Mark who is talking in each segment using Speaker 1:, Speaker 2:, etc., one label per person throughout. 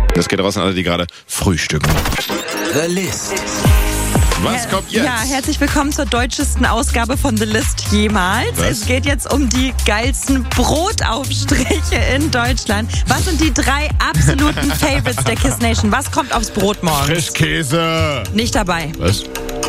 Speaker 1: Das geht raus an alle, die gerade frühstücken.
Speaker 2: The List.
Speaker 1: Was kommt jetzt?
Speaker 3: Ja, herzlich willkommen zur deutschesten Ausgabe von The List jemals.
Speaker 1: Was?
Speaker 3: Es geht jetzt um die geilsten Brotaufstriche in Deutschland. Was sind die 3 absoluten Favorites der Kiss Nation? Was kommt aufs Brot morgens?
Speaker 1: Frischkäse.
Speaker 3: Nicht dabei.
Speaker 1: Was?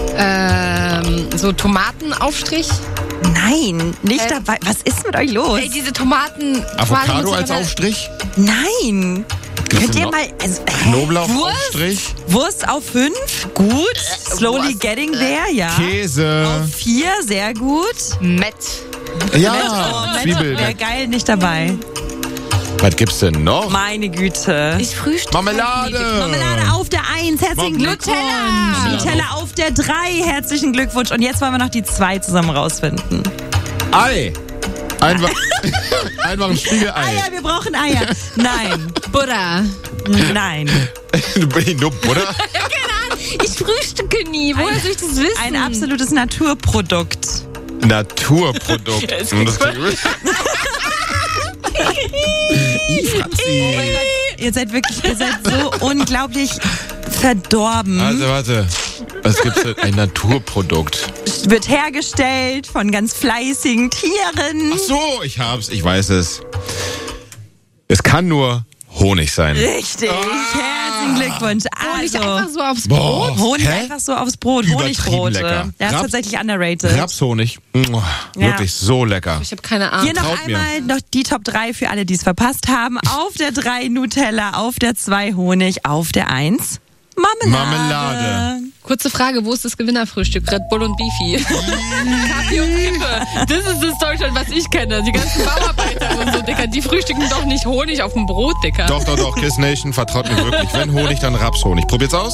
Speaker 4: So Tomatenaufstrich.
Speaker 3: Nein, nicht dabei. Was ist mit euch los?
Speaker 4: Ey, diese Tomaten.
Speaker 1: Avocado als Aufstrich?
Speaker 3: Nein. Könnt ihr mal... Also,
Speaker 1: Knoblauchaufstrich?
Speaker 3: Wurst auf 5? Gut. Slowly getting there, ja.
Speaker 1: Käse.
Speaker 3: Auf 4, sehr gut.
Speaker 4: Met.
Speaker 1: Ja, Zwiebeln.
Speaker 3: Wäre geil, nicht dabei.
Speaker 1: Was gibt's denn noch?
Speaker 3: Meine Güte.
Speaker 4: Ich frühstücke.
Speaker 1: Marmelade.
Speaker 3: Marmelade auf der 1, herzlichen Glückwunsch. Nutella auf der 3, herzlichen Glückwunsch. Und jetzt wollen wir noch die 2 zusammen rausfinden.
Speaker 1: Ei. Einfach ein Spiegelei.
Speaker 3: Eier, wir brauchen Eier. Nein,
Speaker 4: Butter.
Speaker 3: nein.
Speaker 1: Nur Butter?
Speaker 4: Ich frühstücke nie. Woher soll ich das wissen?
Speaker 3: Ein absolutes Naturprodukt.
Speaker 1: Naturprodukt. Das klingt gut.
Speaker 3: Ihr seid so unglaublich verdorben.
Speaker 1: Warte. Was gibt's denn? Ein Naturprodukt.
Speaker 3: Wird hergestellt von ganz fleißigen Tieren.
Speaker 1: Ach so, ich weiß es. Es kann nur Honig sein.
Speaker 3: Richtig, herzlichen Glückwunsch.
Speaker 4: Honig
Speaker 3: Also,
Speaker 4: einfach so aufs
Speaker 1: Boah.
Speaker 4: Brot.
Speaker 3: Honig
Speaker 1: Hä?
Speaker 3: einfach so aufs Brot,
Speaker 1: Übertrieben
Speaker 3: Honigbrote.
Speaker 1: lecker.
Speaker 3: Der ist
Speaker 1: Raps-
Speaker 3: tatsächlich underrated.
Speaker 1: Rapshonig. Wirklich so lecker.
Speaker 4: Ich habe keine Ahnung.
Speaker 3: Hier noch
Speaker 1: traut mir.
Speaker 3: einmal noch die Top 3 für alle, die es verpasst haben. Auf der 3 Nutella, auf der 2 Honig, auf der 1 Marmelade.
Speaker 4: Kurze Frage, wo ist das Gewinnerfrühstück? Red Bull und Beefy. Kaffee und Kippe. Das ist das Deutschland, was ich kenne. Die ganzen Bauarbeiter und so, Dicker, die frühstücken doch nicht Honig auf dem Brot, Dicker.
Speaker 1: Doch. Kiss Nation vertraut mir wirklich. Wenn Honig, dann Rapshonig. Probiert's aus.